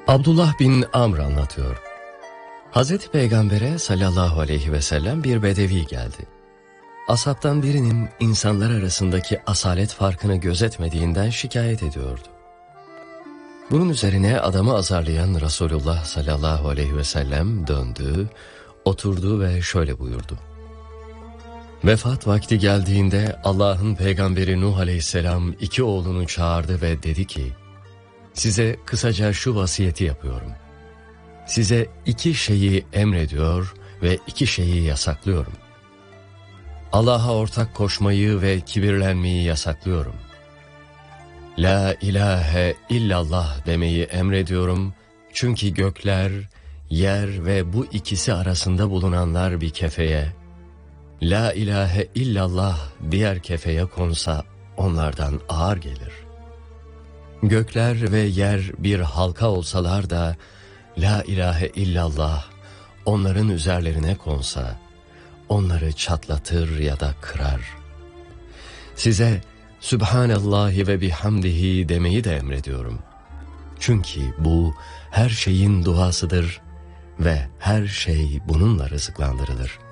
Abdullah bin Amr anlatıyor. Hazreti Peygamber'e sallallahu aleyhi ve sellem bir bedevi geldi. Ashabtan birinin insanlar arasındaki asalet farkını gözetmediğinden şikayet ediyordu. Bunun üzerine adamı azarlayan Resulullah sallallahu aleyhi ve sellem döndü, oturdu ve şöyle buyurdu. Vefat vakti geldiğinde Allah'ın peygamberi Nuh aleyhisselam 2 oğlunu çağırdı ve dedi ki, size kısaca şu vasiyeti yapıyorum. Size 2 şeyi emrediyor ve 2 şeyi yasaklıyorum. Allah'a ortak koşmayı ve kibirlenmeyi yasaklıyorum. La ilahe illallah demeyi emrediyorum. Çünkü gökler, yer ve bu ikisi arasında bulunanlar bir kefeye, La ilahe illallah diğer kefeye konsa onlardan ağır gelir. Gökler ve yer bir halka olsalar da La ilahe illallah onların üzerlerine konsa onları çatlatır ya da kırar. Size Sübhanallahi ve bihamdihi demeyi de emrediyorum. Çünkü bu her şeyin duasıdır ve her şey bununla rızıklandırılır.